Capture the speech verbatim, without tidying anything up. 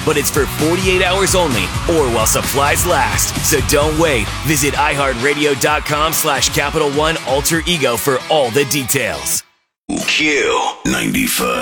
but it's for forty-eight hours only or while supplies last. So don't wait. Visit iHeartRadio.com slash Capital One Alter Ego for all the details. Q ninety-five.